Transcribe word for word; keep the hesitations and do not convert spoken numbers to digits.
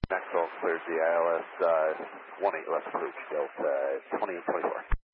Maxwell cleared the I L S uh, one eight left approach, Delta twenty-eight twenty-four.